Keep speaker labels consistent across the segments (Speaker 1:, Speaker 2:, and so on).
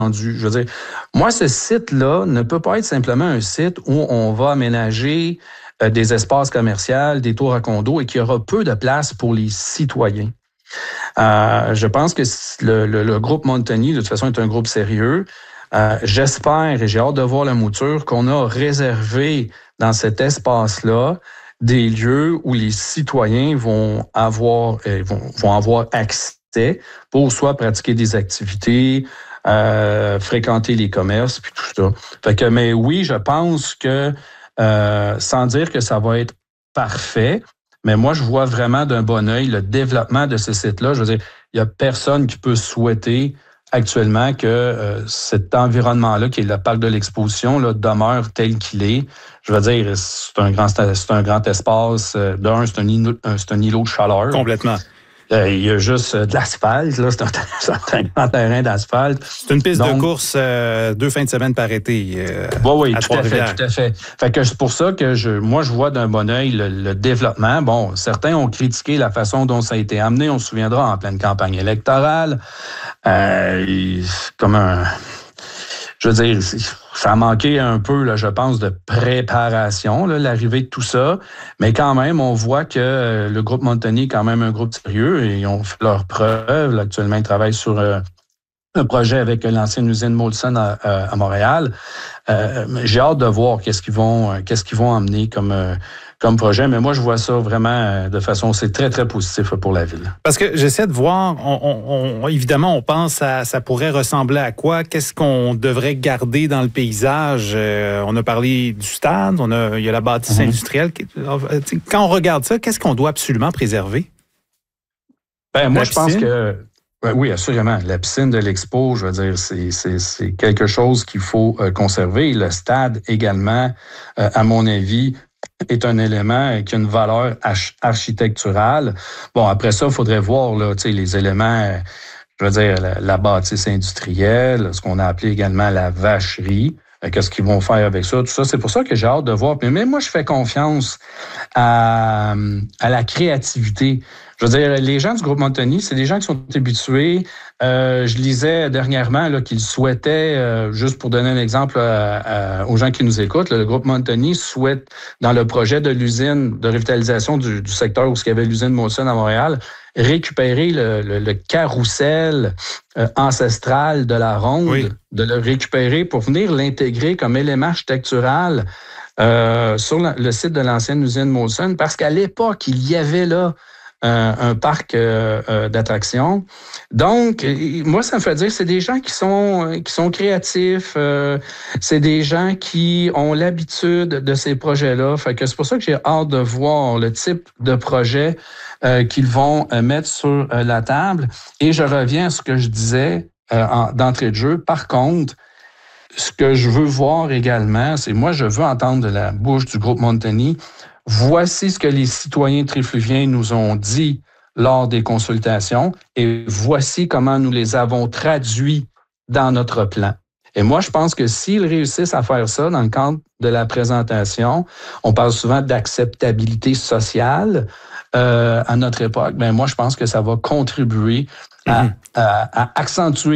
Speaker 1: Je veux dire, moi, ce site-là ne peut pas être simplement un site où on va aménager des espaces commerciaux, des tours à condos et qu'il y aura peu de place pour les citoyens. Je pense que le groupe Montagny, de toute façon, est un groupe sérieux. J'espère et j'ai hâte de voir la mouture qu'on a réservé dans cet espace-là des lieux où les citoyens vont avoir accès pour soit pratiquer des activités, fréquenter les commerces, puis tout ça. Fait que, mais oui, je pense que, sans dire que ça va être parfait, mais moi, je vois vraiment d'un bon œil le développement de ce site-là. Je veux dire, il n'y a personne qui peut souhaiter actuellement que cet environnement-là, qui est le parc de l'exposition, là, demeure tel qu'il est. Je veux dire, c'est un grand espace. C'est un îlot de chaleur.
Speaker 2: Complètement.
Speaker 1: Il y a juste de l'asphalte, là. C'est un grand terrain d'asphalte.
Speaker 2: C'est une piste de course 2 fins de semaine par été.
Speaker 1: Oui, tout à fait. Fait que c'est pour ça que moi, je vois d'un bon œil le développement. Bon, certains ont critiqué la façon dont ça a été amené. On se souviendra en pleine campagne électorale. Je veux dire, ça a manqué un peu, là, je pense, de préparation, là, l'arrivée de tout ça. Mais quand même, on voit que le groupe Montagny est quand même un groupe sérieux et ils ont fait leurs preuves. Là, actuellement, ils travaillent sur un projet avec l'ancienne usine Molson à Montréal. J'ai hâte de voir qu'est-ce qu'ils vont amener comme projet, mais moi, je vois ça vraiment de façon, c'est très, très positif pour la ville.
Speaker 2: Parce que j'essaie de voir, évidemment, on pense à ça pourrait ressembler à quoi? Qu'est-ce qu'on devrait garder dans le paysage? On a parlé du stade, il y a la bâtisse industrielle. Quand on regarde ça, qu'est-ce qu'on doit absolument préserver?
Speaker 1: Moi, je pense que oui, assurément. La piscine de l'Expo, je veux dire, c'est quelque chose qu'il faut conserver. Le stade également, à mon avis, est un élément qui a une valeur architecturale. Bon, après ça, il faudrait voir là, les éléments, je veux dire, la bâtisse industrielle, ce qu'on a appelé également la vacherie. Qu'est-ce qu'ils vont faire avec ça? Tout ça, c'est pour ça que j'ai hâte de voir. Mais moi, je fais confiance à la créativité. Je veux dire, les gens du groupe Montagny, c'est des gens qui sont habitués. Je lisais dernièrement là, qu'ils souhaitaient, juste pour donner un exemple aux gens qui nous écoutent, le groupe Montagny souhaite, dans le projet de l'usine de revitalisation du secteur où il y avait l'usine Molson à Montréal, récupérer le carrousel ancestral de la ronde, de le récupérer pour venir l'intégrer comme élément architectural sur le site de l'ancienne usine Molson, parce qu'à l'époque, il y avait là un parc d'attractions. Donc, moi, ça me fait dire que c'est des gens qui sont créatifs, c'est des gens qui ont l'habitude de ces projets-là. Fait que c'est pour ça que j'ai hâte de voir le type de projet qu'ils vont mettre sur la table. Et je reviens à ce que je disais d'entrée de jeu. Par contre, ce que je veux voir également, c'est moi, je veux entendre de la bouche du groupe Montagny. Voici ce que les citoyens trifluviens nous ont dit lors des consultations et voici comment nous les avons traduits dans notre plan. Et moi, je pense que s'ils réussissent à faire ça dans le cadre de la présentation, on parle souvent d'acceptabilité sociale à notre époque, mais moi, je pense que ça va contribuer à accentuer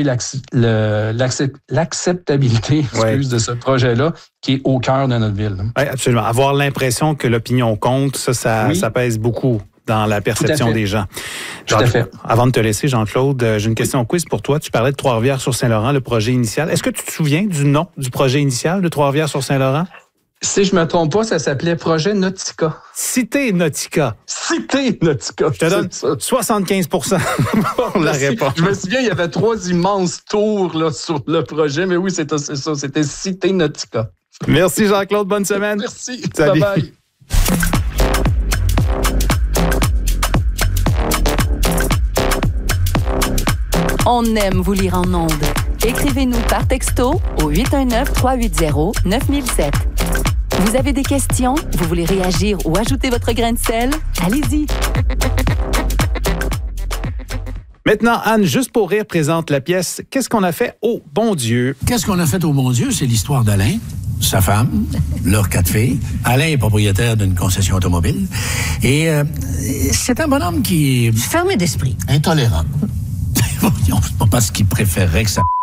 Speaker 1: l'acceptabilité de ce projet-là qui est au cœur de notre ville.
Speaker 2: Oui, absolument. Avoir l'impression que l'opinion compte, ça pèse beaucoup dans la perception des gens.
Speaker 1: Tout à fait.
Speaker 2: Avant de te laisser, Jean-Claude, j'ai une question quiz pour toi. Tu parlais de Trois-Rivières-sur-Saint-Laurent, le projet initial. Est-ce que tu te souviens du nom du projet initial de Trois-Rivières-sur-Saint-Laurent?
Speaker 1: Si je ne me trompe pas, ça s'appelait Projet Nautica.
Speaker 2: Cité Nautica.
Speaker 1: Cité Nautica.
Speaker 2: Je te donne 75 pour la réponse.
Speaker 1: Je me souviens, il y avait 3 immenses tours là, sur le projet, mais oui, c'était ça. C'était Cité Nautica.
Speaker 2: Merci Jean-Claude, bonne semaine.
Speaker 1: Merci.
Speaker 2: Salut.
Speaker 1: Bye-bye.
Speaker 3: On aime vous lire en ondes. Écrivez-nous par texto au 819-380-9007. Vous avez des questions? Vous voulez réagir ou ajouter votre grain de sel? Allez-y!
Speaker 2: Maintenant, Anne, juste pour rire, présente la pièce « Qu'est-ce qu'on a fait au bon Dieu? »
Speaker 4: Qu'est-ce qu'on a fait au bon Dieu? C'est l'histoire d'Alain, sa femme, leurs 4 filles. Alain est propriétaire d'une concession automobile. Et c'est un bonhomme qui est...
Speaker 5: fermé d'esprit.
Speaker 4: intolérant. C'est pas parce qu'il préférerait que ça